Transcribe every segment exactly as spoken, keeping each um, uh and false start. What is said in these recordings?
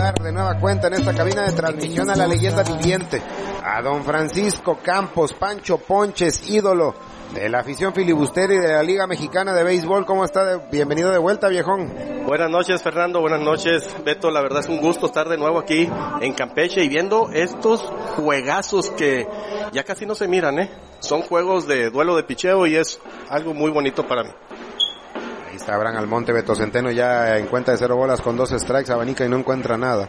saludar de nueva cuenta en esta cabina de transmisión a la leyenda viviente, a don Francisco Campos, Pancho Ponches, ídolo de la afición filibustera y de la Liga Mexicana de Béisbol. ¿Cómo está? Bienvenido de vuelta, viejón. Buenas noches, Fernando. Buenas noches, Beto. La verdad es un gusto estar de nuevo aquí en Campeche y viendo estos juegazos que ya casi no se miran, ¿eh? Son juegos de duelo de picheo y es algo muy bonito para mí. Ahí está Abraham Almonte. Beto Centeno ya en cuenta de cero bolas con dos strikes, abanica y no encuentra nada.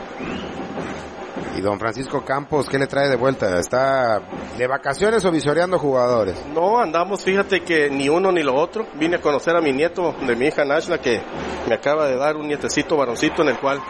Y don Francisco Campos, ¿qué le trae de vuelta? ¿Está de vacaciones o visoreando jugadores? No, andamos, fíjate que ni uno ni lo otro. Vine a conocer a mi nieto de mi hija Nashla, que me acaba de dar un nietecito varoncito en el cual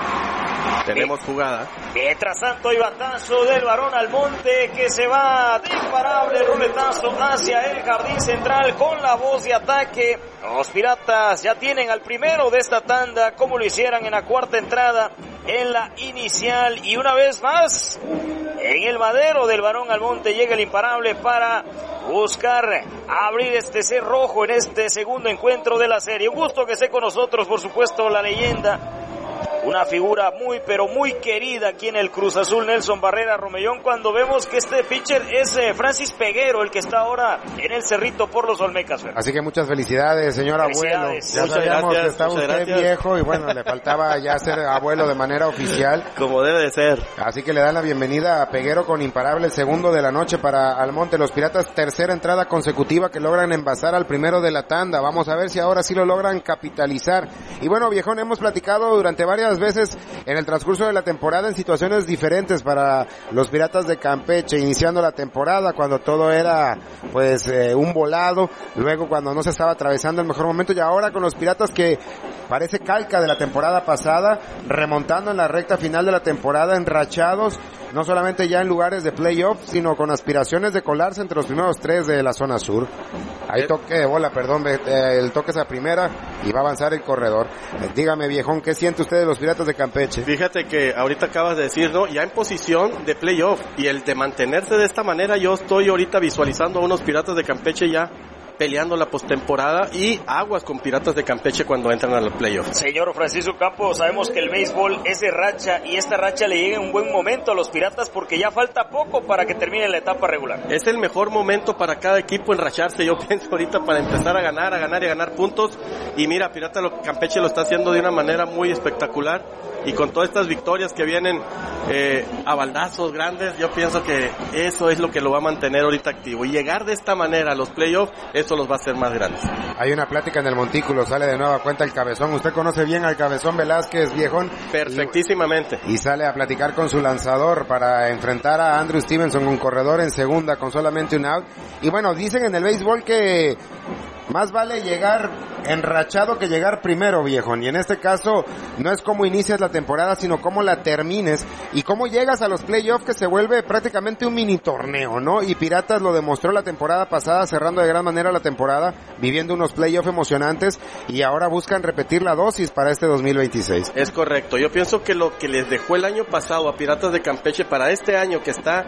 tenemos jugada. Mientras tanto hay batazo del varón Almonte que se va de imparable, roletazo hacia el jardín central con la voz de ataque. Los Piratas ya tienen al primero de esta tanda, como lo hicieran en la cuarta entrada, en la inicial. Y una vez más, en el madero del varón Almonte llega el imparable para buscar abrir este cerrojo en este segundo encuentro de la serie. Un gusto que esté con nosotros, por supuesto, la leyenda. Una figura muy, pero muy querida aquí en el Cruz Azul, Nelson Barrera Romellón, cuando vemos que este pitcher es eh, Francis Peguero, el que está ahora en el Cerrito por los Olmecas. Así que muchas felicidades, señor abuelo. Ya muchas sabíamos gracias, que estaba usted gracias. viejo y bueno, le faltaba ya ser abuelo de manera oficial. Como debe de ser. Así que le dan la bienvenida a Peguero con imparable, el segundo de la noche para Almonte. Los Piratas, tercera entrada consecutiva que logran envasar al primero de la tanda. Vamos a ver si ahora sí lo logran capitalizar. Y bueno, viejón, hemos platicado durante varias veces en el transcurso de la temporada en situaciones diferentes para los Piratas de Campeche, iniciando la temporada cuando todo era pues eh, un volado, luego cuando no se estaba atravesando el mejor momento, y ahora con los Piratas que parece calca de la temporada pasada, remontando en la recta final de la temporada, enrachados, no solamente ya en lugares de playoff, sino con aspiraciones de colarse entre los primeros tres de la zona sur. Ahí toque de bola, perdón, eh, el toque es a primera y va a avanzar el corredor. Eh, dígame, viejón, ¿qué siente usted de los Piratas de Campeche? Fíjate que ahorita acabas de decir, ¿no? Ya en posición de playoff, y el de mantenerse de esta manera, yo estoy ahorita visualizando a unos Piratas de Campeche ya peleando la postemporada y aguas con Piratas de Campeche cuando entran a los playoffs. Señor Francisco Campos, sabemos que el béisbol es de racha y esta racha le llega en un buen momento a los Piratas porque ya falta poco para que termine la etapa regular. Es el mejor momento para cada equipo enracharse, yo pienso ahorita, para empezar a ganar, a ganar y a ganar puntos. Y mira, Piratas de Campeche lo está haciendo de una manera muy espectacular. Y con todas estas victorias que vienen eh, a baldazos grandes, yo pienso que eso es lo que lo va a mantener ahorita activo. Y llegar de esta manera a los playoffs, eso los va a hacer más grandes. Hay una plática en el montículo, sale de nueva cuenta el Cabezón. ¿Usted conoce bien al Cabezón Velázquez, viejón? Perfectísimamente. Y, y sale a platicar con su lanzador para enfrentar a Andrew Stevenson, un corredor en segunda con solamente un out. Y bueno, dicen en el béisbol que más vale llegar enrachado que llegar primero, viejón. Y en este caso no es cómo inicias la temporada, sino cómo la termines y cómo llegas a los playoffs, que se vuelve prácticamente un mini torneo, ¿no? Y Piratas lo demostró la temporada pasada, cerrando de gran manera la temporada, viviendo unos playoffs emocionantes, y ahora buscan repetir la dosis para este dos mil veintiséis. Es correcto. Yo pienso que lo que les dejó el año pasado a Piratas de Campeche para este año, que está,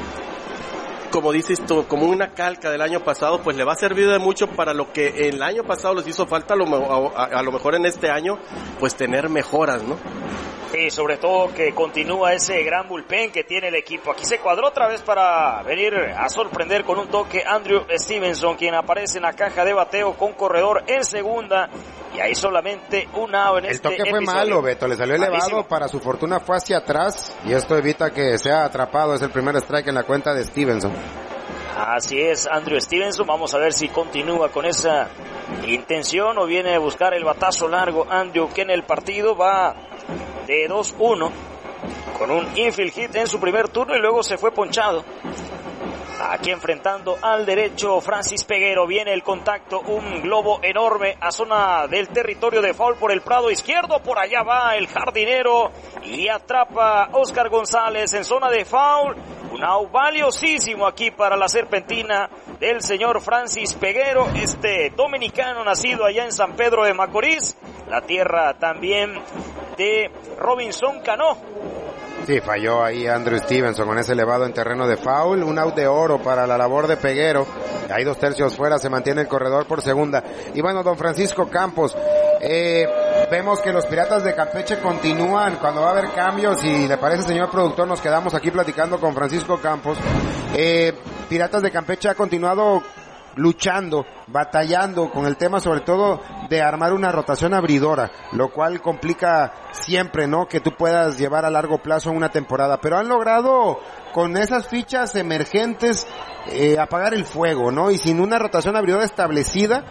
como dices tú, como una calca del año pasado, pues le va a servir de mucho para lo que el año pasado les hizo falta, a lo, a, a lo mejor en este año, pues tener mejoras, ¿no? Sí, sobre todo que continúa ese gran bullpen que tiene el equipo. Aquí se cuadró otra vez para venir a sorprender con un toque Andrew Stevenson, quien aparece en la caja de bateo con corredor en segunda. Y ahí solamente un out en el este toque fue episodio. malo, Beto, le salió elevado, malísimo. Para su fortuna fue hacia atrás y esto evita que sea atrapado. Es el primer strike en la cuenta de Stevenson. Así es, Andrew Stevenson. Vamos a ver si continúa con esa intención o viene a buscar el batazo largo Andrew, que en el partido va de dos uno con un infield hit en su primer turno y luego se fue ponchado. Aquí enfrentando al derecho Francis Peguero, viene el contacto, un globo enorme a zona del territorio de foul por el prado izquierdo, por allá va el jardinero y atrapa a Oscar González en zona de foul. Un out valiosísimo aquí para la serpentina del señor Francis Peguero, este dominicano nacido allá en San Pedro de Macorís, la tierra también de Robinson Cano. Sí, falló ahí Andrew Stevenson con ese elevado en terreno de foul. Un out de oro para la labor de Peguero. Hay dos tercios fuera, se mantiene el corredor por segunda. Y bueno, don Francisco Campos, eh, vemos que los Piratas de Campeche continúan, cuando va a haber cambios, y le parece, señor productor, nos quedamos aquí platicando con Francisco Campos. Eh, Piratas de Campeche ha continuado luchando, batallando con el tema sobre todo de armar una rotación abridora, lo cual complica siempre, ¿no?, que tú puedas llevar a largo plazo una temporada, pero han logrado con esas fichas emergentes eh, apagar el fuego, ¿no? Y sin una rotación abridora establecida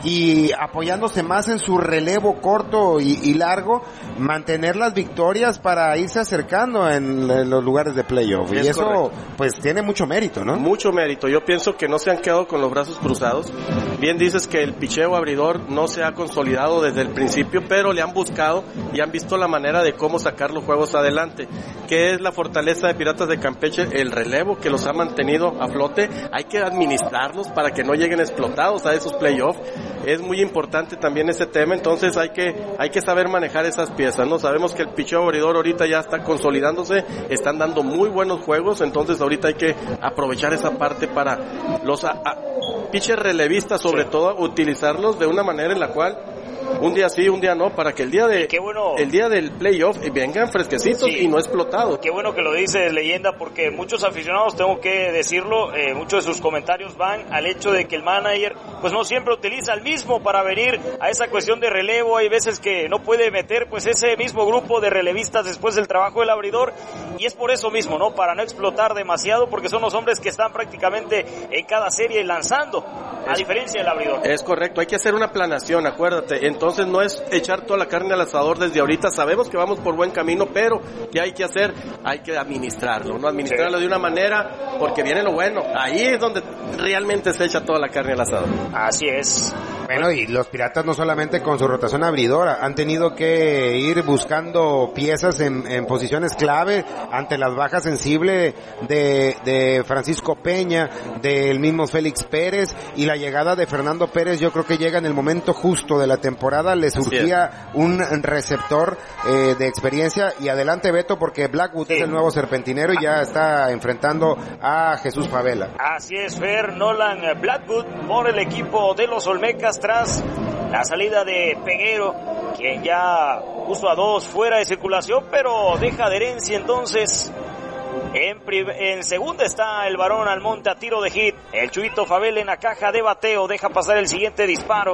y apoyándose más en su relevo corto y, y largo, mantener las victorias para irse acercando en, en los lugares de playoff. Es y eso, correcto. pues, tiene mucho mérito, ¿no? Mucho mérito. Yo pienso que no se han quedado con los brazos cruzados. Bien dices que el picheo abridor no se ha consolidado desde el principio, pero le han buscado y han visto la manera de cómo sacar los juegos adelante. ¿Qué es la fortaleza de Piratas de Campeche? El relevo que los ha mantenido a flote. Hay que administrarlos para que no lleguen explotados a esos playoffs. Es muy importante también ese tema, entonces hay que hay que saber manejar esas piezas, ¿no? Sabemos que el picheo abridor ahorita ya está consolidándose, están dando muy buenos juegos, entonces ahorita hay que aprovechar esa parte para los a, a, pitchers relevistas, sobre sí. todo, utilizarlos de una manera en la cual un día sí, un día no, para que el día de bueno, el día del playoff vengan fresquecitos sí. y no explotados. Qué bueno que lo dice Leyenda, porque muchos aficionados, tengo que decirlo, eh, muchos de sus comentarios van al hecho de que el manager pues no siempre utiliza el mismo para venir a esa cuestión de relevo. Hay veces que no puede meter pues ese mismo grupo de relevistas después del trabajo del abridor, y es por eso mismo, ¿no? Para no explotar demasiado, porque son los hombres que están prácticamente en cada serie lanzando, a diferencia del abridor. Es correcto, hay que hacer una planeación, acuérdate. Entonces no es echar toda la carne al asador desde ahorita. Sabemos que vamos por buen camino, pero ¿qué hay que hacer? Hay que administrarlo, ¿no? Administrarlo sí. de una manera, porque viene lo bueno. Ahí es donde realmente se echa toda la carne al asador. Así es. Bueno, y los Piratas no solamente con su rotación abridora, han tenido que ir buscando piezas en, en posiciones clave ante las bajas sensibles de, de Francisco Peña, del mismo Félix Pérez, y la llegada de Fernando Pérez yo creo que llega en el momento justo de la temporada. Le surgía un receptor eh, de experiencia. Y adelante, Beto, porque Blackwood sí. es el nuevo serpentinero y ya está enfrentando a Jesús Favela. Así es, Fer. Nolan Blackwood por el equipo de los Olmecas tras la salida de Peguero, quien ya puso a dos fuera de circulación, pero deja de herencia. Entonces en, en segunda está el Varón Almonte a tiro de hit. El Chuyito Favela en la caja de bateo deja pasar el siguiente disparo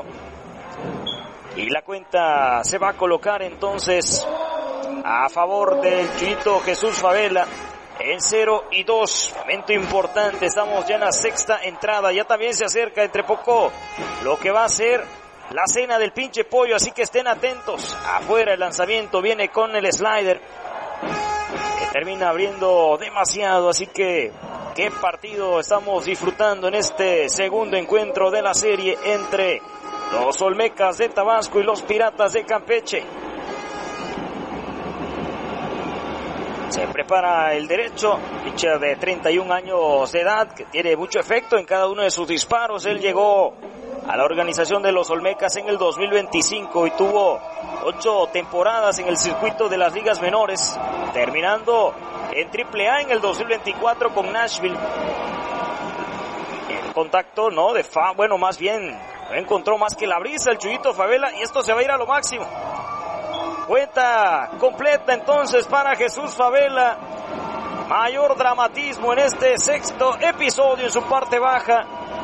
y la cuenta se va a colocar entonces a favor del Chuyito Jesús Favela en cero y dos. Momento importante, estamos ya en la sexta entrada, ya también se acerca entre poco lo que va a ser la cena del pinche pollo, así que estén atentos. Afuera el lanzamiento viene con el slider, que termina abriendo demasiado, así que qué partido estamos disfrutando en este segundo encuentro de la serie entre los Olmecas de Tabasco y los Piratas de Campeche. Se prepara el derecho, pitcher de treinta y un años de edad, que tiene mucho efecto en cada uno de sus disparos. Él llegó a la organización de los Olmecas en el dos mil veinticinco y tuvo ocho temporadas en el circuito de las ligas menores, terminando en triple A en el dos mil veinticuatro con Nashville. El contacto, no, de fa, bueno, más bien, no encontró más que la brisa el Chuyito Favela, y esto se va a ir a lo máximo. Cuenta completa entonces para Jesús Favela. Mayor dramatismo en este sexto episodio en su parte baja.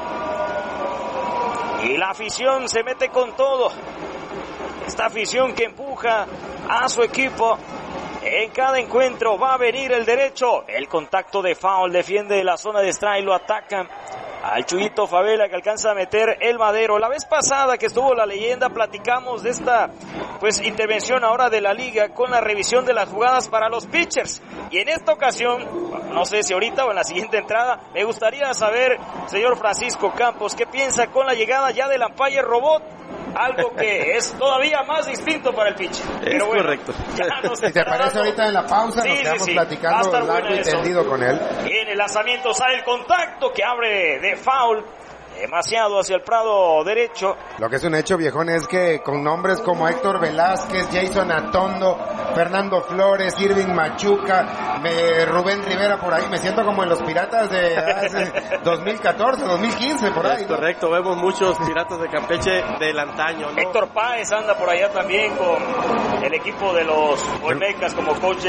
Y la afición se mete con todo. Esta afición que empuja a su equipo. En cada encuentro va a venir el derecho. El contacto de foul, defiende la zona de strike, lo atacan al Chuyito Favela, que alcanza a meter el madero. La vez pasada que estuvo la Leyenda platicamos de esta pues intervención ahora de la liga con la revisión de las jugadas para los pitchers, y en esta ocasión, no sé si ahorita o en la siguiente entrada, me gustaría saber, señor Francisco Campos, qué piensa con la llegada ya del umpire robot, algo que es todavía más distinto para el pitcher. Es Pero bueno, correcto. Si te parece ahorita en la pausa, sí, nos quedamos sí, sí. platicando largo y tendido con él. Y en el lanzamiento sale el contacto que abre de foul demasiado hacia el prado derecho. Lo que es un hecho, viejón, es que con nombres como Héctor Velázquez, Jason Atondo, Fernando Flores, Irving Machuca, me, Rubén Rivera por ahí, me siento como en los Piratas de hace dos mil catorce, dos mil quince, por ahí. Es correcto, vemos muchos Piratas de Campeche del antaño, ¿no? Héctor Páez anda por allá también con el equipo de los Olmecas como coach.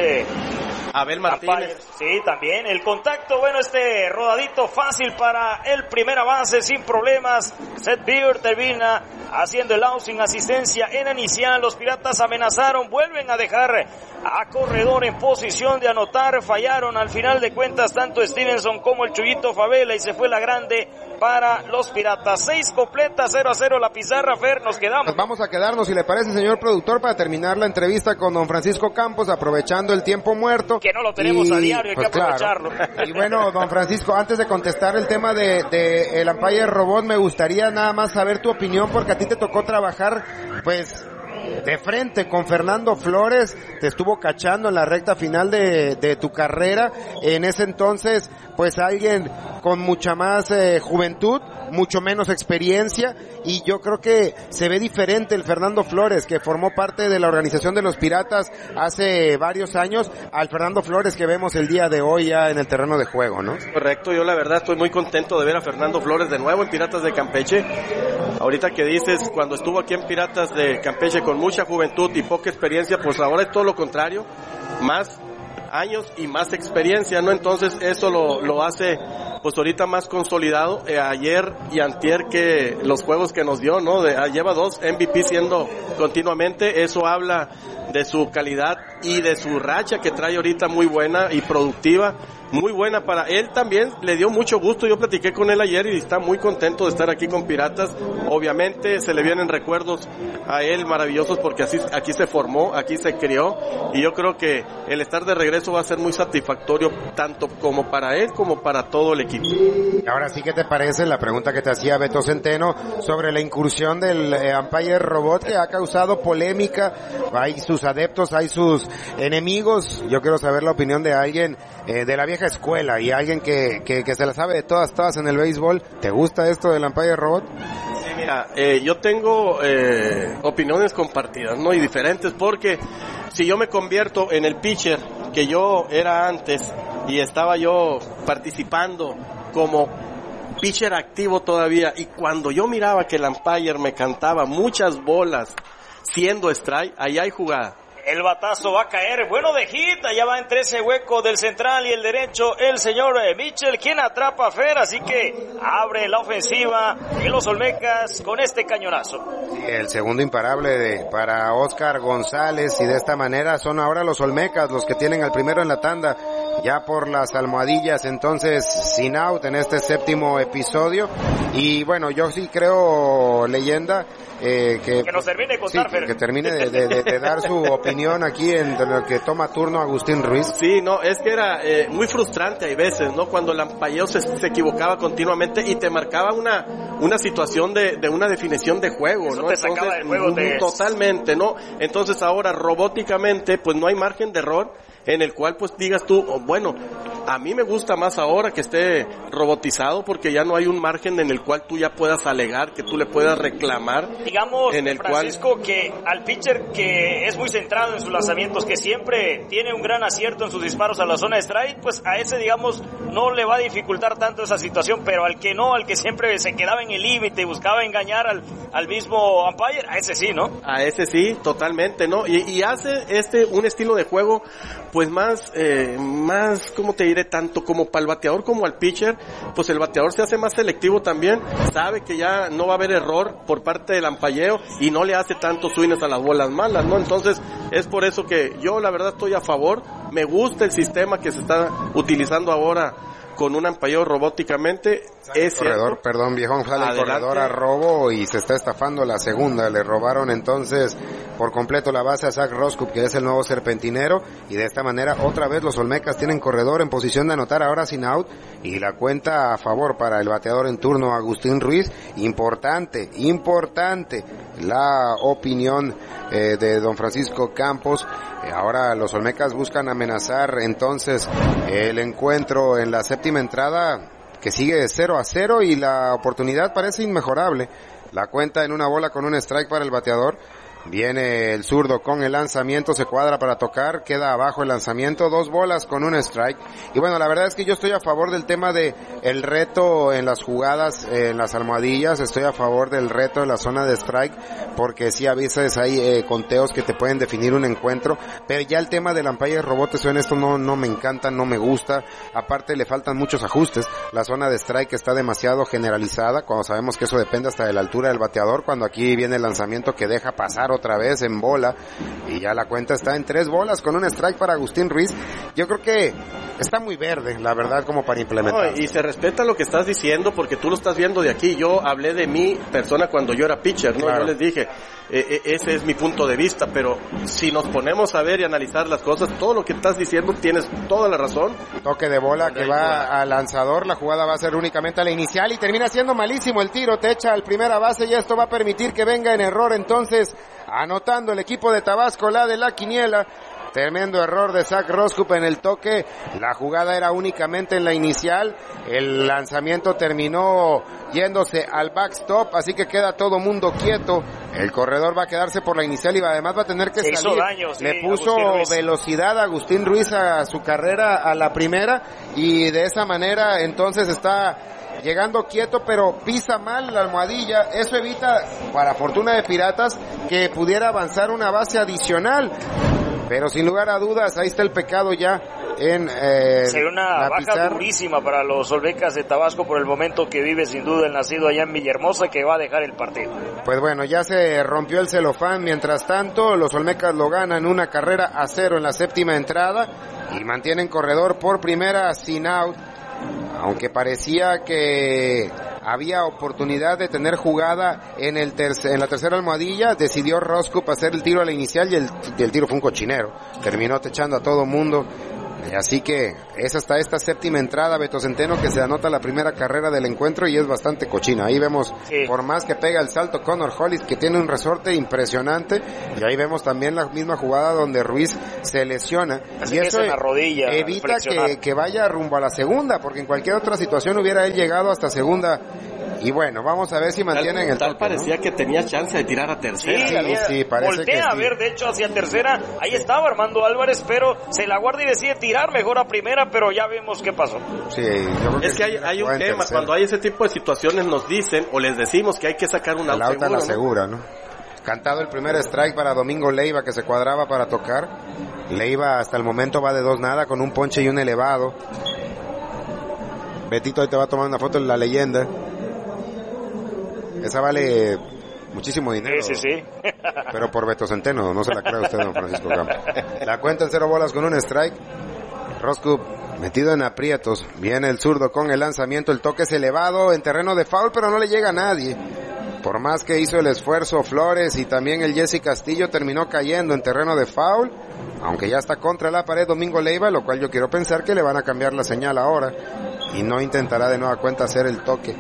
Abel Martínez. Sí, también. El contacto, bueno, este rodadito fácil para el primer avance sin problemas. Seth Beer termina haciendo el out sin asistencia en inicial. Los Piratas amenazaron, vuelven a dejar a Corredor en posición de anotar. Fallaron al final de cuentas tanto Stevenson como el Chuyito Favela y se fue la grande para los Piratas. Seis completas, cero a cero la pizarra. Fer, nos quedamos. Pues vamos a quedarnos, si le parece, señor productor, para terminar la entrevista con don Francisco Campos, aprovechando el tiempo muerto. Que no lo tenemos y, a diario, hay pues que aprovecharlo. Claro. Y bueno, don Francisco, antes de contestar el tema de, de el Umpire Robot, me gustaría nada más saber tu opinión, porque a ti te tocó trabajar, pues, de frente con Fernando Flores, te estuvo cachando en la recta final de, de tu carrera. En ese entonces, pues alguien con mucha más eh, juventud, mucho menos experiencia, y yo creo que se ve diferente el Fernando Flores, que formó parte de la organización de los Piratas hace varios años, al Fernando Flores que vemos el día de hoy ya en el terreno de juego, ¿no? Correcto, yo la verdad estoy muy contento de ver a Fernando Flores de nuevo en Piratas de Campeche. Ahorita que dices, cuando estuvo aquí en Piratas de Campeche con mucha juventud y poca experiencia, pues ahora es todo lo contrario, más años y más experiencia, ¿no? Entonces eso lo, lo hace pues ahorita más consolidado. Eh, ayer y antier que los juegos que nos dio, ¿no? De, ah, lleva dos M V P siendo continuamente, eso habla de su calidad y de su racha que trae ahorita muy buena y productiva, muy buena para él también, le dio mucho gusto, yo platiqué con él ayer y está muy contento de estar aquí con Piratas. Obviamente se le vienen recuerdos a él maravillosos porque así aquí se formó, aquí se crió, y yo creo que el estar de regreso va a ser muy satisfactorio tanto como para él como para todo el equipo. Ahora sí, ¿qué te parece la pregunta que te hacía Beto Centeno sobre la incursión del eh, Umpire Robot, que ha causado polémica? Hay sus adeptos, hay sus enemigos. Yo quiero saber la opinión de alguien eh, de la vieja escuela y alguien que, que, que se la sabe de todas, todas en el béisbol. ¿Te gusta esto del Umpire Robot? Sí, mira, eh, yo tengo eh, opiniones compartidas, ¿no? Y diferentes, porque si yo me convierto en el pitcher que yo era antes y estaba yo participando como pitcher activo todavía, y cuando yo miraba que el umpire me cantaba muchas bolas siendo strike, ahí hay jugada. El batazo va a caer, bueno de hit, allá va entre ese hueco del central y el derecho el señor Mitchell, quien atrapa a Fer, así que abre la ofensiva de los Olmecas con este cañonazo. Sí, el segundo imparable de, para Oscar González, y de esta manera son ahora los Olmecas los que tienen al primero en la tanda, ya por las almohadillas, entonces sin out en este séptimo episodio. Y bueno, yo sí creo, leyenda, eh, que, que nos termine de contar, sí, que, que termine de, de, de, de dar su opinión aquí en lo que toma turno Agustín Ruiz. Sí, no, es que era eh, muy frustrante hay veces, ¿no? Cuando el ampalleo se, se equivocaba continuamente y te marcaba una una situación de, de una definición de juego, eso ¿no? Te Entonces, sacaba del juego, te... totalmente, ¿no? Entonces ahora robóticamente pues no hay margen de error en el cual pues digas tú, oh, bueno, a mí me gusta más ahora que esté robotizado porque ya no hay un margen en el cual tú ya puedas alegar, que tú le puedas reclamar. Digamos, en el Francisco, cual... que al pitcher que es muy centrado en sus lanzamientos, que siempre tiene un gran acierto en sus disparos a la zona de strike, pues a ese, digamos, no le va a dificultar tanto esa situación, pero al que no, al que siempre se quedaba en el límite y buscaba engañar al, al mismo umpire, a ese sí, ¿no? A ese sí, totalmente, ¿no? Y, y hace este un estilo de juego pues más, eh, más, ¿cómo te diré? Tanto como para el bateador como al pitcher, pues el bateador se hace más selectivo también, sabe que ya no va a haber error por parte del ampalleo y no le hace tantos swings a las bolas malas, ¿no? Entonces, es por eso que yo la verdad estoy a favor, me gusta el sistema que se está utilizando ahora con un ampalleo robóticamente. Es corredor, perdón, viejón, sale el corredor a robo y se está estafando la segunda. Le robaron entonces por completo la base a Zach Roskup, que es el nuevo serpentinero, y de esta manera otra vez los Olmecas tienen corredor en posición de anotar, ahora sin out, y la cuenta a favor para el bateador en turno Agustín Ruiz. Importante, importante la opinión eh, de don Francisco Campos. Eh, ahora los Olmecas buscan amenazar entonces el encuentro en la séptima entrada, que sigue cero a cero y la oportunidad parece inmejorable. La cuenta en una bola con un strike para el bateador. Viene el zurdo con el lanzamiento, se cuadra para tocar, queda abajo el lanzamiento, dos bolas con un strike. Y bueno, la verdad es que yo estoy a favor del tema de el reto en las jugadas, en las almohadillas, estoy a favor del reto en la zona de strike, porque sí a veces hay eh, conteos que te pueden definir un encuentro, pero ya el tema del umpire robot, soy honesto, no, no me encanta, no me gusta, aparte le faltan muchos ajustes, la zona de strike está demasiado generalizada, cuando sabemos que eso depende hasta de la altura del bateador, cuando aquí viene el lanzamiento que deja pasar otra vez en bola, y ya la cuenta está en tres bolas con un strike para Agustín Ruiz. Yo creo que está muy verde, la verdad, como para implementar. No, y se respeta lo que estás diciendo porque tú lo estás viendo de aquí. Yo hablé de mi persona cuando yo era pitcher, ¿no? Claro. Yo les dije, eh, eh, ese es mi punto de vista, pero si nos ponemos a ver y analizar las cosas, todo lo que estás diciendo tienes toda la razón. Toque de bola que va al lanzador, la jugada va a ser únicamente a la inicial y termina siendo malísimo el tiro, te echa al primera base y esto va a permitir que venga en error entonces, anotando el equipo de Tabasco la de la quiniela. Tremendo error de Zach Roskup en el toque. La jugada era únicamente en la inicial. El lanzamiento terminó yéndose al backstop, así que queda todo mundo quieto. El corredor va a quedarse por la inicial y además va a tener que Se salir. Hizo daño, sí, Le puso velocidad a Agustín Ruiz a su carrera a la primera y de esa manera entonces está llegando quieto, pero pisa mal la almohadilla. Eso evita, para fortuna de Piratas, que pudiera avanzar una base adicional. Pero sin lugar a dudas, ahí está el pecado ya en eh, Sería una baja pizarra. Durísima para los Olmecas de Tabasco por el momento que vive sin duda el nacido allá en Villahermosa, que va a dejar el partido. Pues bueno, ya se rompió el celofán. Mientras tanto, los Olmecas lo ganan una carrera a cero en la séptima entrada y mantienen corredor por primera sin out. Aunque parecía que había oportunidad de tener jugada en el tercer, en la tercera almohadilla, decidió Roskup hacer el tiro a la inicial y el, y el tiro fue un cochinero. Terminó techando a todo mundo. Así que es hasta esta séptima entrada, Beto Centeno, que se anota la primera carrera del encuentro y es bastante cochina. Ahí vemos, sí. Por más que pega el salto Connor Hollis, que tiene un resorte impresionante, y ahí vemos también la misma jugada donde Ruiz se lesiona. Así y que eso es una rodilla evita que, que vaya rumbo a la segunda, porque en cualquier otra situación hubiera él llegado hasta segunda. Y bueno, vamos a ver si mantienen tal, el tal toque, parecía ¿no? que tenía chance de tirar a tercera. Sí, había, sí, parece voltea que sí. A ver, de hecho, hacia tercera. Ahí estaba Armando Álvarez, pero se la guarda y decide tirar mejor a primera, pero ya vemos qué pasó. Sí, yo creo que es que hay, hay un tema, cuando hay ese tipo de situaciones nos dicen o les decimos que hay que sacar un out seguro. La ¿no? segura, ¿no? Cantado el primer strike para Domingo Leiva, que se cuadraba para tocar. Leiva hasta el momento va de dos nada con un ponche y un elevado. Betito ahí te va a tomar una foto en la leyenda. Esa vale muchísimo dinero. Sí, sí, sí. Pero por Beto Centeno, no se la crea usted, don Francisco Campos. La cuenta en cero bolas con un strike. Roskup metido en aprietos. Viene el zurdo con el lanzamiento. El toque es elevado en terreno de foul, pero no le llega a nadie. Por más que hizo el esfuerzo Flores y también el Jesse Castillo, terminó cayendo en terreno de foul. Aunque ya está contra la pared Domingo Leiva, lo cual yo quiero pensar que le van a cambiar la señal ahora. Y no intentará de nueva cuenta hacer el toque.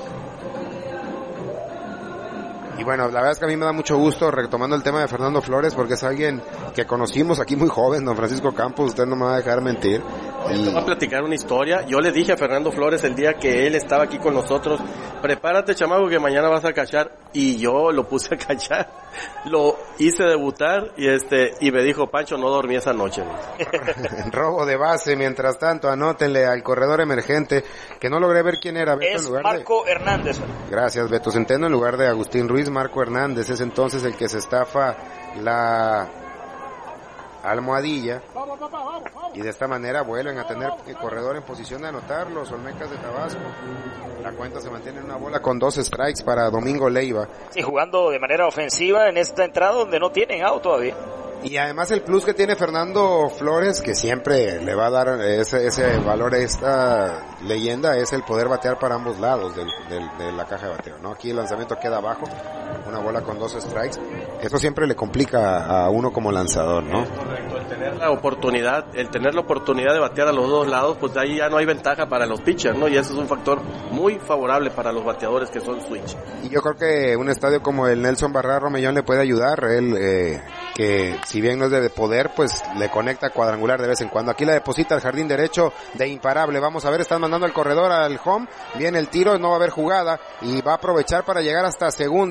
Y bueno, la verdad es que a mí me da mucho gusto, retomando el tema de Fernando Flores, porque es alguien que conocimos aquí muy joven, don Francisco Campos, usted no me va a dejar mentir. Y... Te voy a platicar una historia. Yo le dije a Fernando Flores el día que él estaba aquí con nosotros, prepárate, chamaco, que mañana vas a cachar. Y yo lo puse a cachar, lo hice debutar y este y me dijo, Pancho, no dormí esa noche. Robo de base, mientras tanto, anótenle al corredor emergente, que no logré ver quién era. Beto, es en lugar Marco de... Hernández. Gracias, Beto Centeno, en lugar de Agustín Ruiz. Marco Hernández es entonces el que se estafa la almohadilla y de esta manera vuelven a tener el corredor en posición de anotar los Olmecas de Tabasco. La cuenta se mantiene en una bola con dos strikes para Domingo Leiva. Sí, jugando de manera ofensiva en esta entrada donde no tienen out todavía. Y además el plus que tiene Fernando Flores, que siempre le va a dar ese, ese valor a esta leyenda, es el poder batear para ambos lados del, del, de la caja de bateo, ¿no? Aquí el lanzamiento queda abajo, una bola con dos strikes. Eso siempre le complica a uno como lanzador, ¿no? Es correcto, el tener la oportunidad, el tener la oportunidad de batear a los dos lados, pues de ahí ya no hay ventaja para los pitchers, ¿no? Y eso es un factor muy favorable para los bateadores que son switch. Y yo creo que un estadio como el Nelson Barrera Romellón le puede ayudar, él, eh, que si bien no es de poder, pues le conecta cuadrangular de vez en cuando. Aquí la deposita al jardín derecho de imparable. Vamos a ver, están mandando el corredor al home. Viene el tiro, no va a haber jugada y va a aprovechar para llegar hasta segunda. Entonces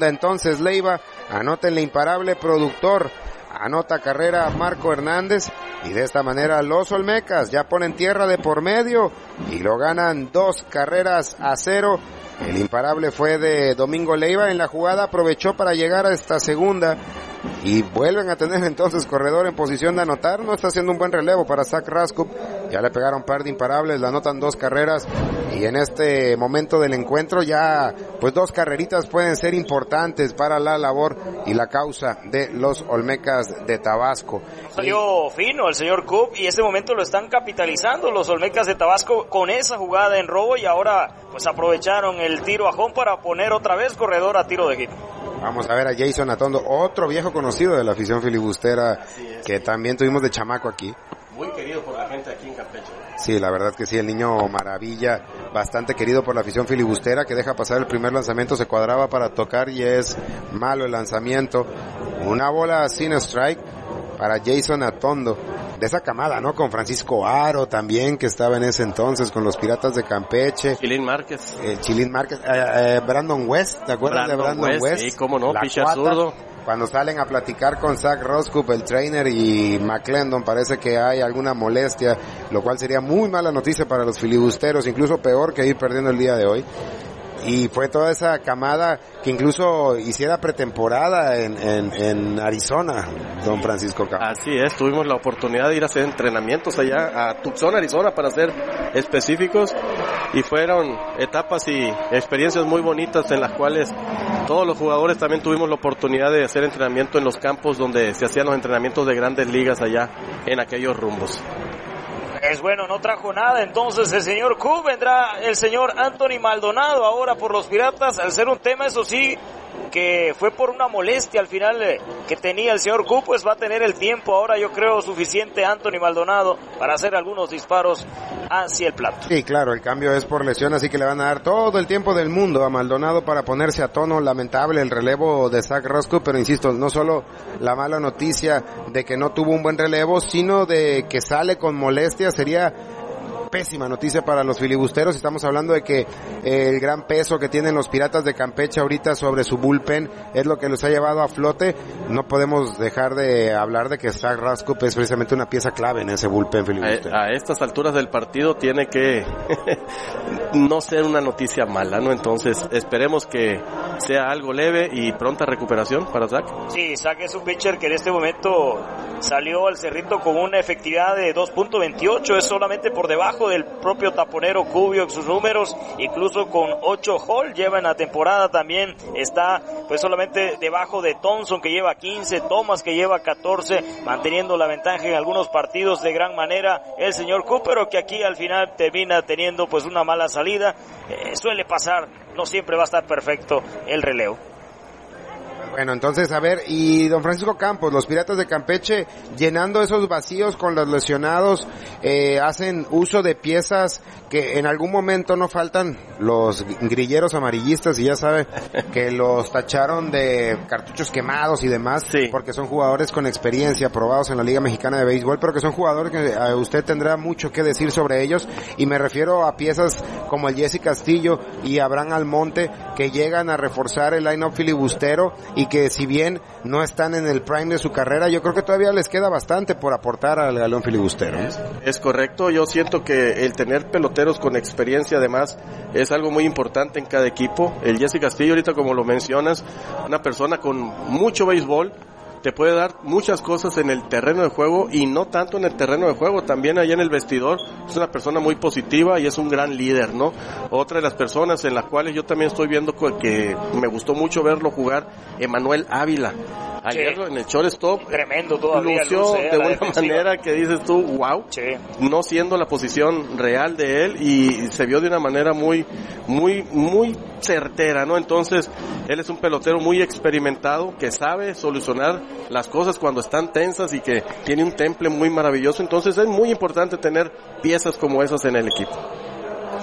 entonces Leiva, anota el imparable productor, anota carrera Marco Hernández, y de esta manera los Olmecas ya ponen tierra de por medio y lo ganan dos carreras a cero. El imparable fue de Domingo Leiva. En la jugada aprovechó para llegar a esta segunda y vuelven a tener entonces corredor en posición de anotar. No está haciendo un buen relevo para Zach Raskup. Ya le pegaron un par de imparables, le anotan dos carreras y en este momento del encuentro ya pues dos carreritas pueden ser importantes para la labor y la causa de los Olmecas de Tabasco. Salió fino el señor Coop y este momento lo están capitalizando los Olmecas de Tabasco con esa jugada en robo y ahora pues aprovecharon el tiro a home para poner otra vez corredor a tiro de hit. Vamos a ver a Jason Atondo, otro viejo conocido de la afición filibustera que también tuvimos de chamaco aquí. Muy querido por la gente aquí en Campeche. Sí, la verdad que sí, el niño maravilla, bastante querido por la afición filibustera, que deja pasar el primer lanzamiento, se cuadraba para tocar y es malo el lanzamiento. Una bola sin strike para Jason Atondo, de esa camada, ¿no? Con Francisco Aro también, que estaba en ese entonces con los Piratas de Campeche. Chilín Márquez. El Chilín Márquez, eh, eh, Brandon West, ¿te acuerdas Brandon de Brandon West? West? Sí, cómo no, La pitcher cuata, zurdo. Cuando salen a platicar con Zach Roscoe, el trainer, y McClendon, parece que hay alguna molestia, lo cual sería muy mala noticia para los filibusteros, incluso peor que ir perdiendo el día de hoy. Y fue toda esa camada que incluso hiciera pretemporada en, en, en Arizona, don Francisco Campos. Así es, tuvimos la oportunidad de ir a hacer entrenamientos allá a Tucson, Arizona, para ser específicos, y fueron etapas y experiencias muy bonitas en las cuales todos los jugadores también tuvimos la oportunidad de hacer entrenamiento en los campos donde se hacían los entrenamientos de grandes ligas allá en aquellos rumbos. Es bueno, no trajo nada, entonces el señor Coop, vendrá el señor Anthony Maldonado ahora por los Piratas, al ser un tema, eso sí, que fue por una molestia al final eh, que tenía el señor Coop, pues va a tener el tiempo ahora, yo creo, suficiente Anthony Maldonado para hacer algunos disparos hacia el plato. Sí, claro, el cambio es por lesión, así que le van a dar todo el tiempo del mundo a Maldonado para ponerse a tono. Lamentable el relevo de Zach Roscoe, pero insisto, no solo la mala noticia de que no tuvo un buen relevo, sino de que sale con molestia, sería pésima noticia para los filibusteros. Estamos hablando de que el gran peso que tienen los Piratas de Campeche ahorita sobre su bullpen es lo que los ha llevado a flote. No podemos dejar de hablar de que Zach Raskup es precisamente una pieza clave en ese bullpen filibustero. A, a estas alturas del partido tiene que no ser una noticia mala, ¿no? Entonces esperemos que sea algo leve y pronta recuperación para Zach. Sí, Zach es un pitcher que en este momento salió al Cerrito con una efectividad de dos punto veintiocho, es solamente por debajo del propio taponero Cubio en sus números, incluso con ocho hall lleva en la temporada, también está pues solamente debajo de Thompson, que lleva quince, Thomas, que lleva catorce, manteniendo la ventaja en algunos partidos de gran manera el señor Coop, pero que aquí al final termina teniendo pues una mala salida. Eh, suele pasar, no siempre va a estar perfecto el relevo. Bueno, entonces, a ver, y don Francisco Campos, los Piratas de Campeche, llenando esos vacíos con los lesionados, eh, hacen uso de piezas que en algún momento no faltan, los grilleros amarillistas, y ya sabe que los tacharon de cartuchos quemados y demás, sí, porque son jugadores con experiencia, probados en la Liga Mexicana de Béisbol, pero que son jugadores que eh, usted tendrá mucho que decir sobre ellos, y me refiero a piezas como el Jesse Castillo y Abraham Almonte, que llegan a reforzar el line-up filibustero, y que si bien no están en el prime de su carrera, yo creo que todavía les queda bastante por aportar al galón filibustero. Es, es correcto, yo siento que el tener peloteros con experiencia además es algo muy importante en cada equipo. El Jesse Castillo, ahorita como lo mencionas, una persona con mucho béisbol, te puede dar muchas cosas en el terreno de juego y no tanto en el terreno de juego, también allá en el vestidor. Es una persona muy positiva y es un gran líder, ¿no? Otra de las personas en las cuales yo también estoy viendo que me gustó mucho verlo jugar, Emanuel Ávila. Ayer sí, en el shortstop tremendo todavía lució luce, de una defensiva. Manera que dices tú, wow, sí, no siendo la posición real de él, y se vio de una manera muy, muy, muy certera, ¿no? Entonces, él es un pelotero muy experimentado, que sabe solucionar las cosas cuando están tensas y que tiene un temple muy maravilloso. Entonces, es muy importante tener piezas como esas en el equipo.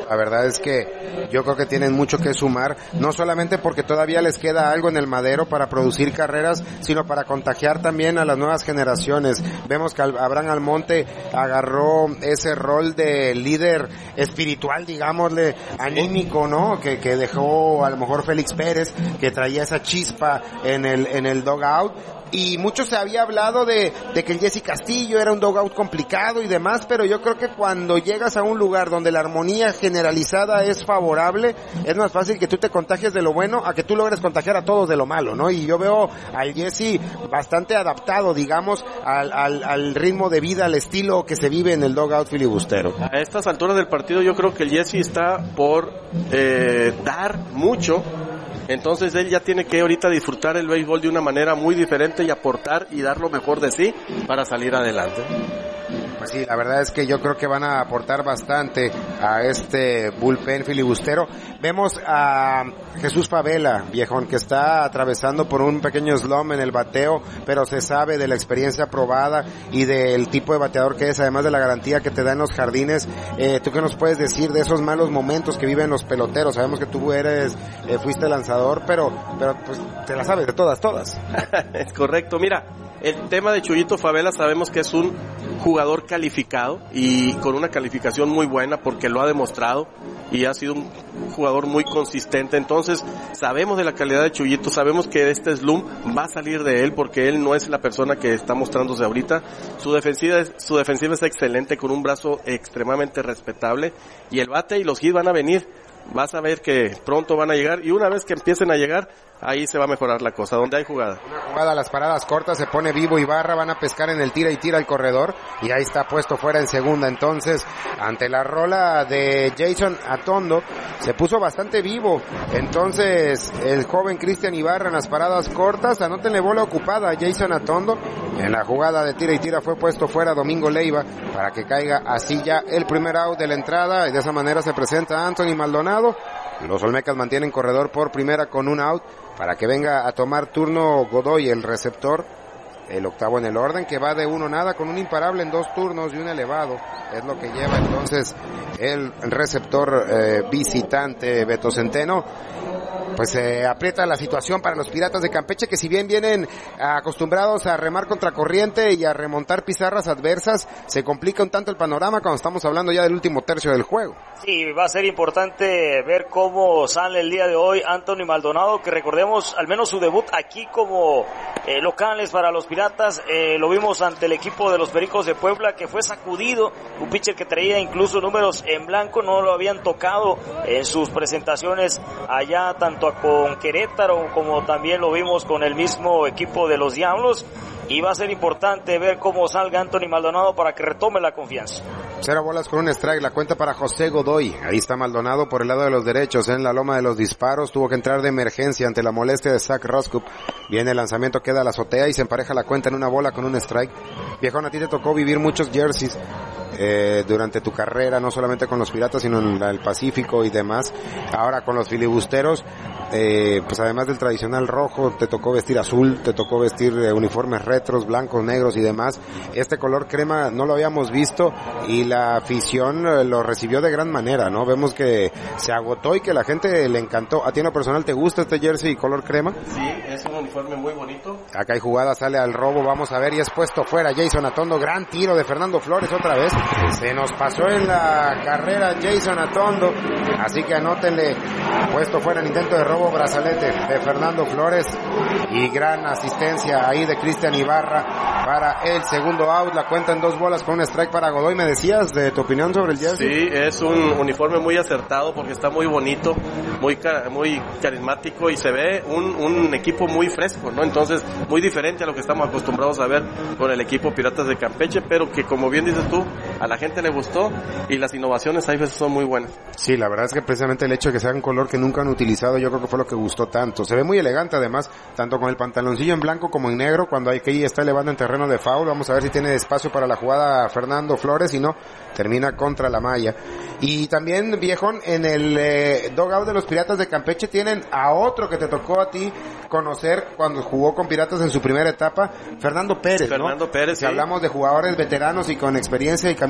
La verdad es que yo creo que tienen mucho que sumar, no solamente porque todavía les queda algo en el madero para producir carreras, sino para contagiar también a las nuevas generaciones. Vemos que Abraham Almonte agarró ese rol de líder espiritual, digámosle, anímico, ¿no? Que, que dejó a lo mejor Félix Pérez, que traía esa chispa en el, en el dugout. Y mucho se había hablado de, de que el Jesse Castillo era un dugout complicado y demás, pero yo creo que cuando llegas a un lugar donde la armonía generalizada es favorable, es más fácil que tú te contagies de lo bueno a que tú logres contagiar a todos de lo malo, ¿no? Y yo veo al Jesse bastante adaptado, digamos, al, al, al ritmo de vida, al estilo que se vive en el dugout filibustero. A estas alturas del partido yo creo que el Jesse está por eh, dar mucho. Entonces él ya tiene que ahorita disfrutar el béisbol de una manera muy diferente y aportar y dar lo mejor de sí para salir adelante. Pues sí, la verdad es que yo creo que van a aportar bastante a este bullpen filibustero. Vemos a Jesús Favela, viejón, que está atravesando por un pequeño slump en el bateo, pero se sabe de la experiencia probada y del tipo de bateador que es, además de la garantía que te da en los jardines. Eh, ¿Tú qué nos puedes decir de esos malos momentos que viven los peloteros? Sabemos que tú eres, eh, fuiste lanzador, pero, pero pues te la sabes de todas, todas. Es correcto, mira. El tema de Chuyito Favela sabemos que es un jugador calificado y con una calificación muy buena porque lo ha demostrado y ha sido un jugador muy consistente. Entonces sabemos de la calidad de Chuyito, sabemos que este slump va a salir de él porque él no es la persona que está mostrándose ahorita. Su defensiva es, su defensiva es excelente, con un brazo extremadamente respetable, y el bate y los hits van a venir. Vas a ver que pronto van a llegar, y una vez que empiecen a llegar, ahí se va a mejorar la cosa, donde hay jugada. Una jugada a las paradas cortas, se pone vivo Ibarra, van a pescar en el tira y tira al corredor, y ahí está puesto fuera en segunda. Entonces, ante la rola de Jason Atondo, se puso bastante vivo. Entonces, el joven Cristian Ibarra en las paradas cortas, anótenle bola ocupada a Jason Atondo. En la jugada de tira y tira fue puesto fuera Domingo Leiva, para que caiga así ya el primer out de la entrada, y de esa manera se presenta Anthony Maldonado. Los Olmecas mantienen corredor por primera con un out, para que venga a tomar turno Godoy, el receptor, el octavo en el orden, que va de uno nada con un imparable en dos turnos y un elevado. Es lo que lleva entonces el receptor eh, visitante Beto Centeno. Pues se eh, aprieta la situación para los Piratas de Campeche, que si bien vienen acostumbrados a remar contra corriente y a remontar pizarras adversas, se complica un tanto el panorama cuando estamos hablando ya del último tercio del juego. Sí, va a ser importante ver cómo sale el día de hoy Anthony Maldonado, que recordemos al menos su debut aquí como eh, locales para los Piratas. Eh, lo vimos ante el equipo de los Pericos de Puebla, que fue sacudido, un pitcher que traía incluso números en blanco, no lo habían tocado en sus presentaciones allá tanto con Querétaro como también lo vimos con el mismo equipo de los Diablos, y va a ser importante ver cómo salga Anthony Maldonado para que retome la confianza. Cero bolas con un strike, la cuenta para José Godoy. Ahí está Maldonado por el lado de los derechos en la loma de los disparos, tuvo que entrar de emergencia ante la molestia de Zach Roskup. Viene el lanzamiento, queda a la azotea y se empareja la cuenta en una bola con un strike. Viejón, a ti te tocó vivir muchos jerseys eh, durante tu carrera, no solamente con los Piratas, sino en el Pacífico y demás. Ahora con los filibusteros, eh, pues además del tradicional rojo, te tocó vestir azul, te tocó vestir eh, uniformes retros, blancos, negros y demás. Este color crema no lo habíamos visto y la afición eh, lo recibió de gran manera, ¿no? Vemos que se agotó y que la gente le encantó. ¿A ti en lo personal te gusta este jersey color crema? Sí, es un uniforme muy bonito. Acá hay jugada, sale al robo, vamos a ver, y es puesto fuera Jason Atondo. Gran tiro de Fernando Flores otra vez. Se nos pasó en la carrera Jason Atondo, así que anótenle, puesto fuera el intento de robo, brazalete de Fernando Flores, y gran asistencia ahí de Cristian Ibarra para el segundo out. La cuenta en dos bolas con un strike para Godoy. ¿Me decías de tu opinión sobre el jersey? Sí, es un uniforme muy acertado porque está muy bonito, muy muy carismático, y se ve un, un equipo muy fresco, ¿no? Entonces, muy diferente a lo que estamos acostumbrados a ver con el equipo Piratas de Campeche, pero que, como bien dices tú, a la gente le gustó, y las innovaciones a veces son muy buenas. Sí, la verdad es que precisamente el hecho de que sea un color que nunca han utilizado, yo creo que fue lo que gustó tanto. Se ve muy elegante además, tanto con el pantaloncillo en blanco como en negro, cuando hay que ir está elevando en terreno de foul. Vamos a ver si tiene espacio para la jugada Fernando Flores, y no, termina contra la malla. Y también, viejón, en el eh, dugout de los Piratas de Campeche tienen a otro que te tocó a ti conocer cuando jugó con Piratas en su primera etapa, Fernando Pérez, Fernando ¿no? Pérez, Si sí. hablamos de jugadores veteranos y con experiencia y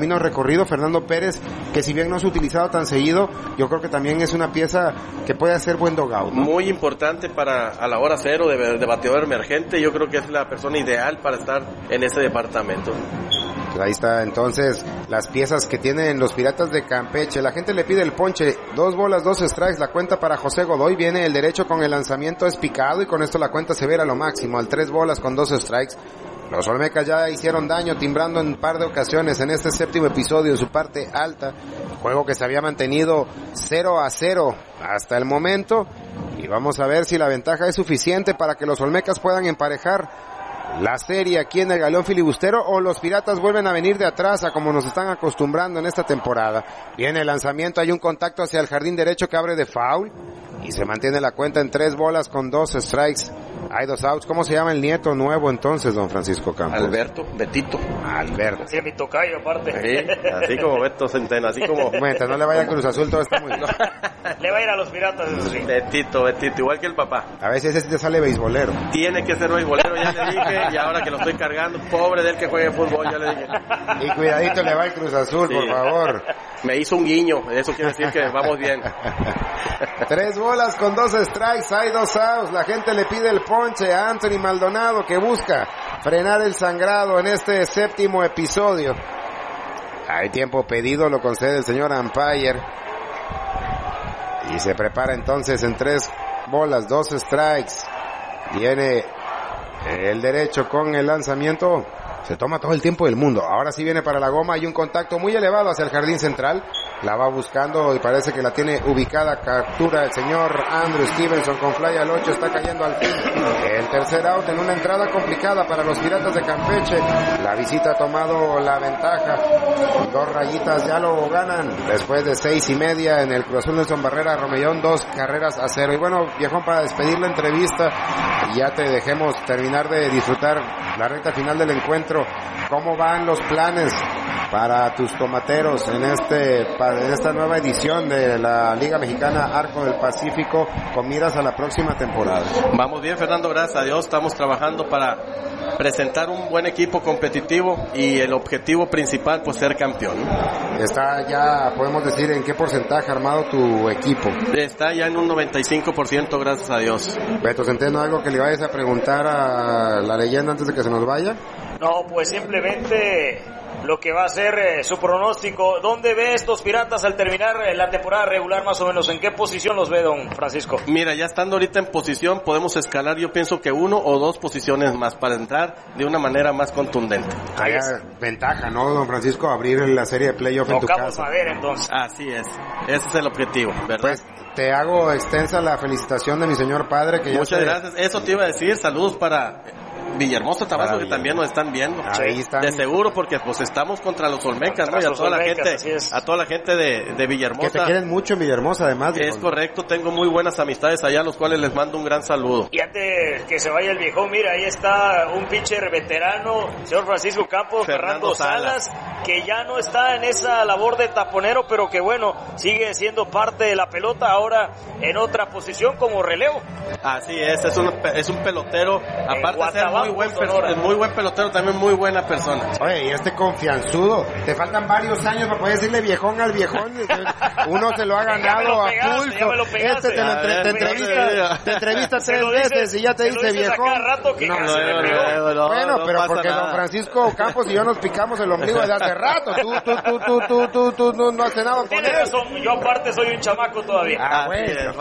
camino recorrido. Fernando Pérez, que si bien no es utilizado tan seguido, yo creo que también es una pieza que puede hacer buen dogout, ¿no? Muy importante para a la hora cero de, de bateador emergente. Yo creo que es la persona ideal para estar en ese departamento. Pues ahí está entonces las piezas que tienen los Piratas de Campeche. La gente le pide el ponche, dos bolas, dos strikes, la cuenta para José Godoy. Viene el derecho con el lanzamiento, es picado y con esto la cuenta se ve a lo máximo, al tres bolas con dos strikes. Los Olmecas ya hicieron daño timbrando en un par de ocasiones en este séptimo episodio en su parte alta. Juego que se había mantenido cero a cero hasta el momento. Y vamos a ver si la ventaja es suficiente para que los Olmecas puedan emparejar la serie aquí en el Galeón Filibustero, o los Piratas vuelven a venir de atrás a como nos están acostumbrando en esta temporada. Viene el lanzamiento, hay un contacto hacia el jardín derecho que abre de foul y se mantiene la cuenta en tres bolas con dos strikes. Hay dos outs. ¿Cómo se llama el nieto nuevo entonces, don Francisco Campos? Alberto, Betito. Alberto. Sí, mi tocayo aparte. Sí, así como Beto Centeno, así como... Mientras no le vaya a Cruz Azul, todo está muy bien. Le va a ir a los Piratas, eso sí. Betito, Betito, igual que el papá. A veces ese te sale beisbolero. Tiene que ser beisbolero, ya le dije, y ahora que lo estoy cargando, pobre del que juegue fútbol, ya le dije. Y cuidadito le va el Cruz Azul, sí, por favor. Me hizo un guiño, eso quiere decir que vamos bien. Tres bolas con dos strikes, hay dos outs, la gente le pide el ponche a Anthony Maldonado, que busca frenar el sangrado en este séptimo episodio. Hay tiempo pedido, lo concede el señor umpire. Y se prepara entonces en tres bolas, dos strikes. Viene el derecho con el lanzamiento. Se toma todo el tiempo del mundo. Ahora sí viene para la goma. Hay un contacto muy elevado hacia el jardín central. La va buscando y parece que la tiene ubicada. Captura el señor Andrew Stevenson con fly al ocho. Está cayendo al fin. El tercer out en una entrada complicada para los Piratas de Campeche. La visita ha tomado la ventaja. Dos rayitas ya lo ganan. Después de seis y media en el Cruz Azul Nelson Barrera Romellón, dos carreras a cero. Y bueno, viejón, para despedir la entrevista y ya te dejemos terminar de disfrutar la recta final del encuentro. ¿Cómo van los planes para tus tomateros en este en esta nueva edición de la Liga Mexicana Arco del Pacífico con miras a la próxima temporada? Vamos bien, Fernando, gracias a Dios. Estamos trabajando para presentar un buen equipo competitivo y el objetivo principal, pues, ser campeón. Está ya, podemos decir, ¿en qué porcentaje armado tu equipo? Está ya en un noventa y cinco por ciento, gracias a Dios. Beto Centeno, ¿algo que le vayas a preguntar a la leyenda antes de que se nos vaya? No, pues simplemente lo que va a ser eh, su pronóstico. ¿Dónde ve estos Piratas al terminar eh, la temporada regular, más o menos? ¿En qué posición los ve, don Francisco? Mira, ya estando ahorita en posición, podemos escalar, yo pienso que uno o dos posiciones más para entrar de una manera más contundente. Hay ventaja, ¿no, don Francisco? Abrir la serie de playoff en tu casa. Madera, entonces. Así es, ese es el objetivo, ¿verdad? Pues te hago extensa la felicitación de mi señor padre. Que Muchas ya gracias, eso te iba a decir. Saludos para Villahermosa, Tabasco, que también nos están viendo. Ahí están. De seguro, porque pues estamos contra los Olmecas, ¿no? Y a toda la gente, a toda la gente de, de Villahermosa. Que te quieren mucho en Villahermosa, además. Es correcto, tengo muy buenas amistades allá, a los cuales les mando un gran saludo. Y antes que se vaya el viejón, mira, ahí está un pitcher veterano, señor Francisco Campos, Fernando, Fernando Salas, Salas, que ya no está en esa labor de taponero, pero que bueno, sigue siendo parte de la pelota, ahora en otra posición como relevo. Así es, es un, es un pelotero, aparte de ser muy buen, es muy buen pelotero, también muy buena persona. Oye, y este confianzudo, te faltan varios años para poder decirle viejón al viejón. Uno se lo ha ganado a pulso. Este te, lo entre, te entrevista, te entrevista tres veces y ya te dice viejón. No, no, no, no, bueno, no, pero no porque nada. Don Francisco Campos y yo nos picamos el ombligo desde hace rato. Tú, tú, tú, tú, tú, tú, tú, tú no has cenado con él. Razón. Yo aparte soy un chamaco todavía. Ah, bueno.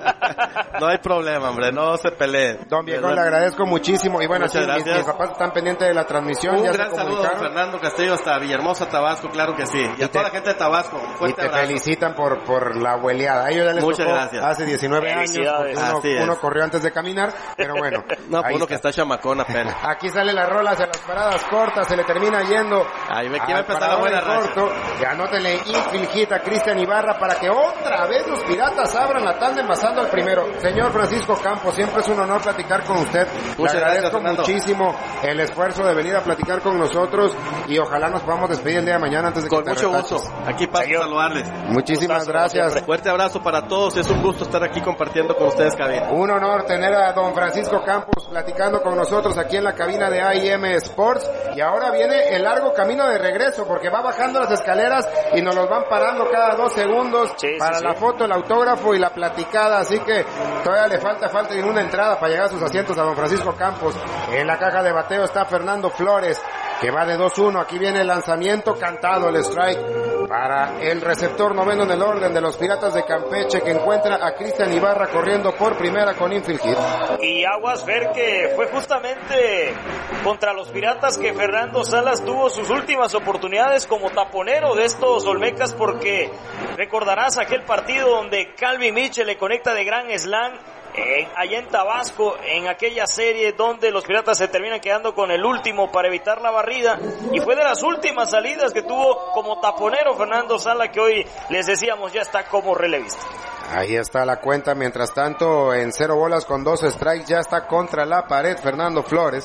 No hay problema, hombre, no se peleen. Don Viejón, le agradezco muchísimo. Y bueno, sí, mis, mis papás están pendientes de la transmisión. Un ya gran saludo a Fernando Castillo hasta Villahermosa, Tabasco, claro que sí. Y, y a te, toda la gente de Tabasco, un fuerte y te abrazo. Felicitan por, por la abueleada. Ellos ya les Muchas tocó gracias. Hace diecinueve años. Uno, uno corrió antes de caminar, pero bueno. No, uno que está chamacón apenas. Aquí sale la rola hacia las paradas cortas, se le termina yendo. Ahí me quiere empezar la buena racha. Y anótenle infligita a Cristian Ibarra para que otra vez los Piratas abran la tanda envasando al primero. Señor Francisco Campos, siempre es un honor platicar con usted. Muchas le agradezco gracias, muchísimo el esfuerzo de venir a platicar con nosotros y ojalá nos podamos despedir el día de mañana antes de que Con te mucho retaches. gusto. Aquí paso a saludarles. Muchísimas gracias. Fuerte abrazo para todos. Es un gusto estar aquí compartiendo con ustedes, cabina. Un honor tener a don Francisco Campos platicando con nosotros aquí en la cabina de A I M Sports. Y ahora viene el largo camino de regreso porque va bajando las escaleras y nos los van parando cada dos segundos sí, para sí, la sí. foto, el autógrafo y la platicada. Así que todavía le falta, falta en una entrada para llegar a sus asientos a don Francisco Campos. En la caja de bateo está Fernando Flores, que va de dos uno. Aquí viene el lanzamiento cantado, el strike para el receptor noveno en el orden de los Piratas de Campeche, que encuentra a Cristian Ibarra corriendo por primera con infield hit. Y aguas ver que fue justamente contra los Piratas que Fernando Salas tuvo sus últimas oportunidades como taponero de estos Olmecas, porque recordarás aquel partido donde Calvin Mitchell le conecta de gran slam Eh, allá en Tabasco, en aquella serie donde los Piratas se terminan quedando con el último para evitar la barrida, y fue de las últimas salidas que tuvo como taponero Fernando Sala, que hoy les decíamos ya está como relevista. Ahí está la cuenta, mientras tanto en cero bolas con dos strikes ya está contra la pared Fernando Flores.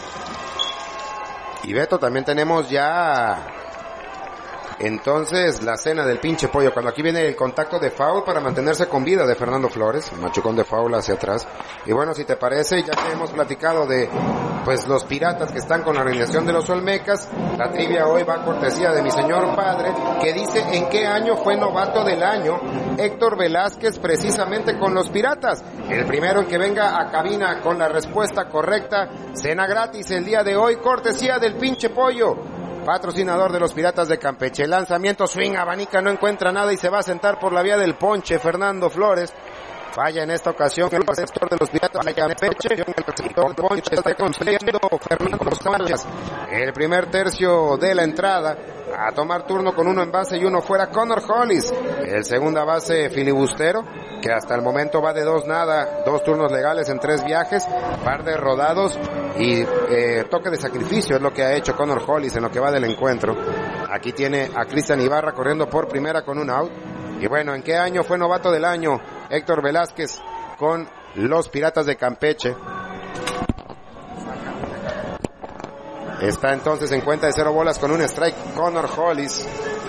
Y Beto, también tenemos ya entonces la cena del pinche pollo, cuando aquí viene el contacto de foul para mantenerse con vida de Fernando Flores, machucón de foul hacia atrás. Y bueno, si te parece, ya que hemos platicado de pues los Piratas que están con la organización de los Olmecas, la trivia hoy va a cortesía de mi señor padre, que dice en qué año fue novato del año Héctor Velázquez precisamente con los Piratas. El primero en que venga a cabina con la respuesta correcta, cena gratis el día de hoy, cortesía del pinche pollo, patrocinador de los Piratas de Campeche. El lanzamiento swing, abanica, no encuentra nada y se va a sentar por la vía del ponche Fernando Flores. Falla en esta ocasión el receptor de los Piratas de Campeche. El receptor ponche está consiguiendo Fernando Sánchez. El primer tercio de la entrada, a tomar turno con uno en base y uno fuera Connor Hollis. El segunda base filibustero, que hasta el momento va de dos nada, dos turnos legales en tres viajes, par de rodados y eh, toque de sacrificio es lo que ha hecho Connor Hollis en lo que va del encuentro. Aquí tiene a Cristian Ibarra corriendo por primera con un out. Y bueno, ¿en qué año fue novato del año Héctor Velázquez con los Piratas de Campeche? Está entonces en cuenta de cero bolas con un strike Connor Hollis.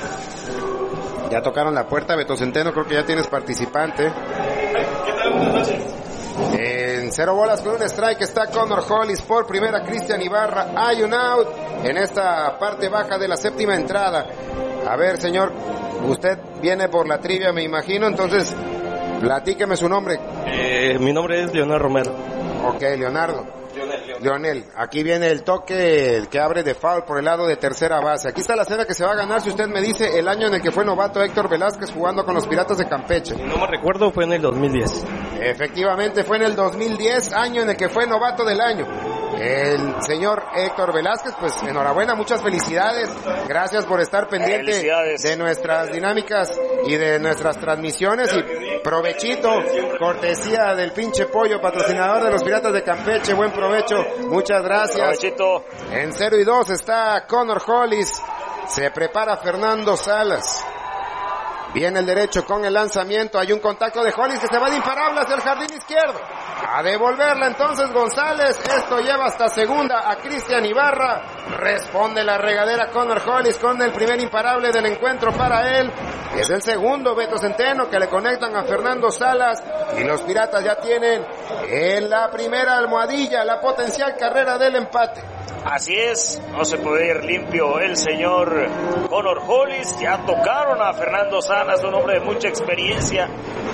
Ya tocaron la puerta, Beto Centeno, creo que ya tienes participante. ¿Qué tal? Buenas noches. En cero bolas con un strike está Connor Hollis por primera, Cristian Ibarra. Hay un out en esta parte baja de la séptima entrada. A ver, señor, usted viene por la trivia, me imagino, entonces platíqueme su nombre. Eh, mi nombre es Leonardo Romero. Ok, Leonardo. Leonel, Leonel. Leonel, aquí viene el toque, el que abre de foul por el lado de tercera base. Aquí está la cena que se va a ganar si usted me dice el año en el que fue novato Héctor Velázquez jugando con los Piratas de Campeche. Si no me recuerdo, fue en el dos mil diez. Efectivamente, fue en el dos mil diez, año en el que fue novato del año. El señor Héctor Velázquez, pues enhorabuena, muchas felicidades. Gracias por estar pendiente de nuestras dinámicas y de nuestras transmisiones. Y provechito, cortesía del pinche pollo, patrocinador de los Piratas de Campeche. Buen provecho, muchas gracias. Provechito. En cero y dos está Connor Hollis. Se prepara Fernando Salas. Viene el derecho con el lanzamiento. Hay un contacto de Hollis que se va de imparable hacia el jardín izquierdo. A devolverla entonces González. Esto lleva hasta segunda a Cristian Ibarra. Responde la regadera Connor Hollis con el primer imparable del encuentro para él. Es el segundo Beto Centeno que le conectan a Fernando Salas. Y los Piratas ya tienen en la primera almohadilla la potencial carrera del empate. Así es, no se puede ir limpio el señor Connor Hollis. Ya tocaron a Fernando Salas, un hombre de mucha experiencia.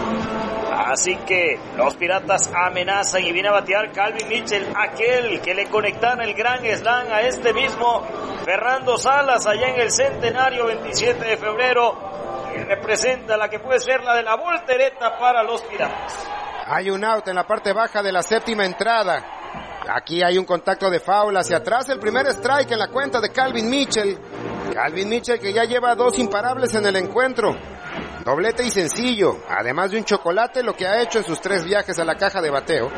Así que los Piratas amenazan y viene a batear Calvin Mitchell, aquel que le conectaron el gran slam a este mismo Fernando Salas allá en el Centenario veintisiete de febrero. Y representa la que puede ser la de la voltereta para los Piratas. Hay un out en la parte baja de la séptima entrada. Aquí hay un contacto de foul hacia atrás, el primer strike en la cuenta de Calvin Mitchell. Calvin Mitchell que ya lleva dos imparables en el encuentro. Doblete y sencillo, además de un chocolate, lo que ha hecho en sus tres viajes a la caja de bateo.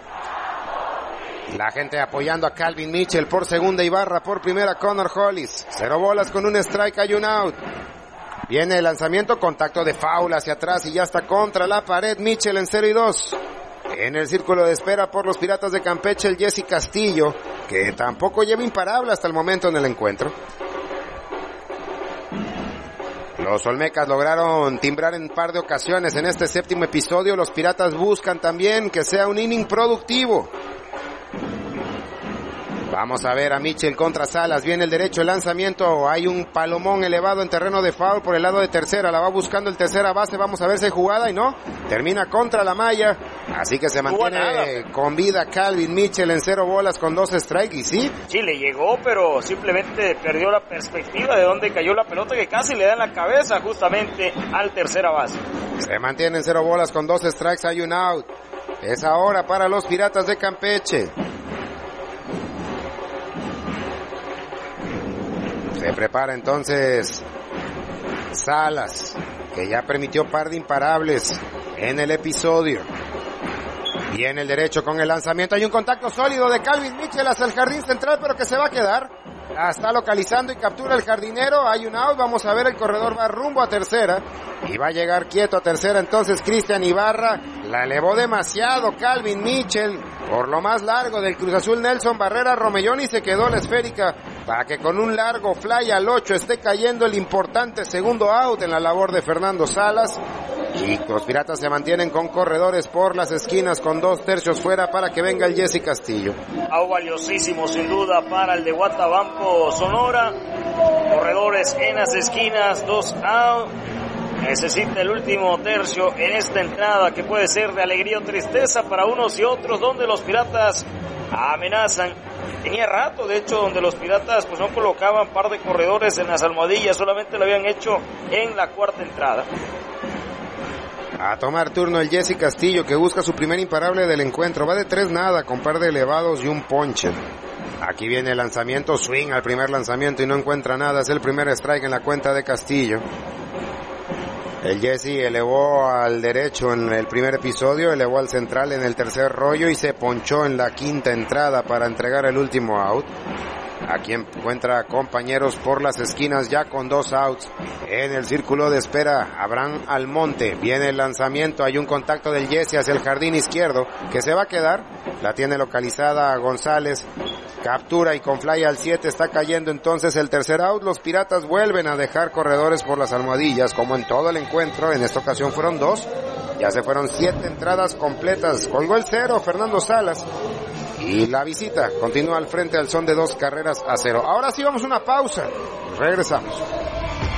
La gente apoyando a Calvin Mitchell por segunda, Ibarra por primera, Connor Hollis. Cero bolas con un strike, hay un out. Viene el lanzamiento, contacto de foul hacia atrás y ya está contra la pared Mitchell en cero y dos. En el círculo de espera por los Piratas de Campeche, el Jesse Castillo. que tampoco lleva imparable hasta el momento en el encuentro. Los Olmecas lograron timbrar en un par de ocasiones en este séptimo episodio. Los Piratas buscan también que sea un inning productivo. Vamos a ver a Mitchell contra Salas. Viene el derecho, el lanzamiento. Hay un palomón elevado en terreno de foul por el lado de tercera. La va buscando el tercera base. Vamos a ver si hay jugada y no. Termina contra la malla. Así que se mantiene con vida Calvin Mitchell en cero bolas con dos strikes. Y sí. Sí, le llegó, pero simplemente perdió la perspectiva de dónde cayó la pelota, que casi le da en la cabeza justamente al tercera base. Se mantiene en cero bolas con dos strikes. Hay un out. Es ahora para los Piratas de Campeche. Se prepara entonces Salas, que ya permitió par de imparables en el episodio. Viene el derecho con el lanzamiento. Hay un contacto sólido de Calvin Mitchell hacia el jardín central, pero que se va a quedar. La está localizando y captura el jardinero. Hay un out. Vamos a ver, el corredor va rumbo a tercera. Y va a llegar quieto a tercera entonces Cristian Ibarra. La elevó demasiado Calvin Mitchell. Por lo más largo del Cruz Azul, Nelson Barrera Romellón, y se quedó la esférica para que con un largo fly al ocho esté cayendo el importante segundo out en la labor de Fernando Salas. Y los Piratas se mantienen con corredores por las esquinas con dos tercios fuera para que venga el Jesse Castillo. Out valiosísimo sin duda para el de Guatabampo, Sonora. Corredores en las esquinas, dos out. Necesita el último tercio en esta entrada que puede ser de alegría o tristeza para unos y otros, donde los Piratas amenazan. Tenía rato, de hecho, donde los Piratas pues no colocaban par de corredores en las almohadillas, solamente lo habían hecho en la cuarta entrada. A tomar turno el Jesse Castillo, que busca su primer imparable del encuentro. Va de tres nada con par de elevados y un ponche. Aquí viene el lanzamiento, swing al primer lanzamiento y no encuentra nada. Es el primer strike en la cuenta de Castillo. El Jesse elevó al derecho en el primer episodio, elevó al central en el tercer rollo y se ponchó en la quinta entrada para entregar el último out. Aquí encuentra compañeros por las esquinas ya con dos outs. En el círculo de espera, Abraham Almonte. Viene el lanzamiento, hay un contacto del Jesse hacia el jardín izquierdo que se va a quedar. La tiene localizada González. Captura y con fly al siete está cayendo entonces el tercer out. Los Piratas vuelven a dejar corredores por las almohadillas como en todo el encuentro. En esta ocasión fueron dos. Ya se fueron siete entradas completas. Colgó el cero Fernando Salas. Y la visita continúa al frente al son de dos carreras a cero. Ahora sí vamos a una pausa. Regresamos.